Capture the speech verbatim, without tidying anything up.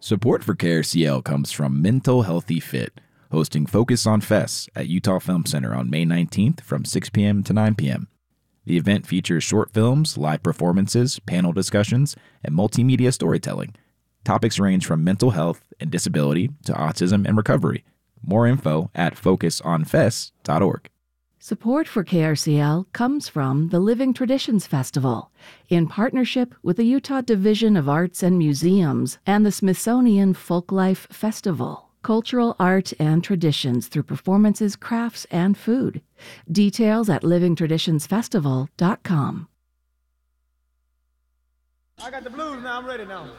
Support for K R C L comes from Mental Healthy Fit, hosting Focus on Fest at Utah Film Center on May nineteenth from six p.m. to nine p.m. The event features short films, live performances, panel discussions, and multimedia storytelling. Topics range from mental health and disability to autism and recovery. More info at focus on fest dot org. Support for K R C L comes from the Living Traditions Festival, in partnership with the Utah Division of Arts and Museums and the Smithsonian Folklife Festival. Cultural art and traditions through performances, crafts, and food. Details at living traditions festival dot com. I got the blues now, I'm ready now.